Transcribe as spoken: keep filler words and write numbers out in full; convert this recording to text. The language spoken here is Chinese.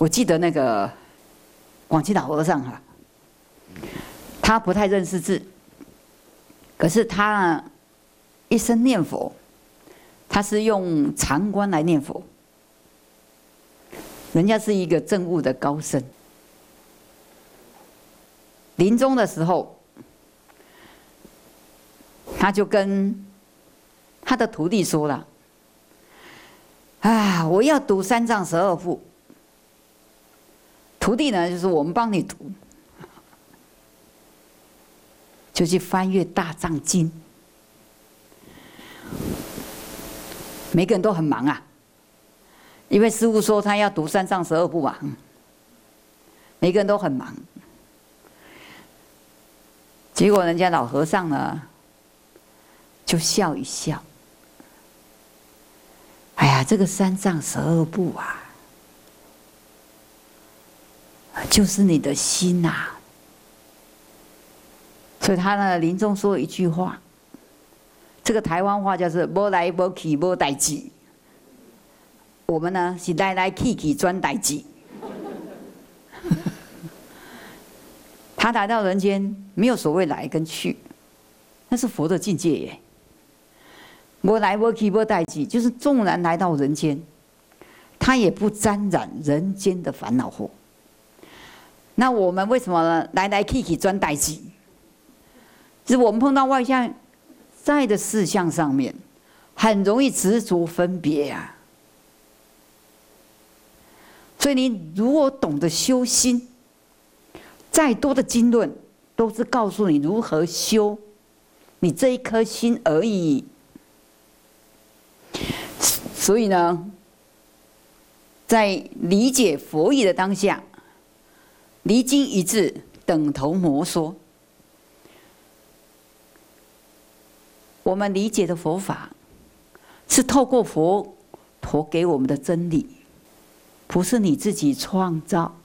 我记得那个广济老和尚哈、啊，他不太认识字，可是他一生念佛，他是用长观来念佛。人家是一个证悟的高僧，临终的时候，他就跟他的徒弟说了：“啊，我要读三藏十二部。”徒弟呢，就是我们帮你读，就去翻阅大藏经。每个人都很忙啊。因为师父说他要读三藏十二部嘛，每个人都很忙。结果人家老和尚呢，就笑一笑。哎呀，这个三藏十二部啊，就是你的心呐、啊。所以他呢，临终说一句话，这个台湾话叫做“无来无去无代志”。我们呢是来来去去专代志。他来到人间，没有所谓来跟去，那是佛的境界耶。无来无去无代志，就是纵然来到人间，他也不沾染人间的烦恼祸。那我们为什么呢？来来去去专代志，就是我们碰到外在在的事项上面，很容易执着分别啊。所以你如果懂得修心，再多的经论都是告诉你如何修你这一颗心而已。所以呢，在理解佛义的当下，离经一致，等同摩挲。我们理解的佛法，是透过佛陀给我们的真理。不是你自己创造，